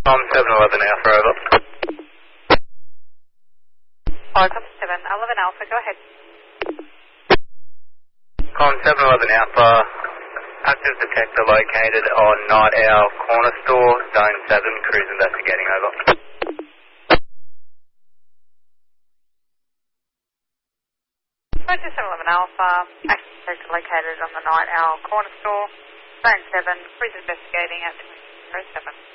Com 711 Alpha, over. Oh, Com 711 Alpha, go ahead. Com 711 Alpha, active detector located on Night Owl Corner Store, Zone 7, crews investigating, over. Roger 711 Alpha, active detector located on the Night Owl Corner Store, Zone 7, crews investigating at 7.